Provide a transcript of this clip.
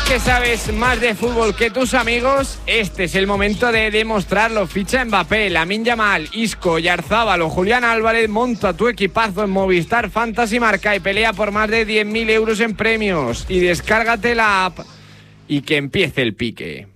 que sabes más de fútbol que tus amigos? Este es el momento de demostrarlo. Ficha Mbappé, Lamine Yamal, Isco, Yarzábal o Julián Álvarez. Monta tu equipazo en Movistar Fantasy Marca y pelea por más de 10.000 euros en premios. Y descárgate la app y que empiece el pique.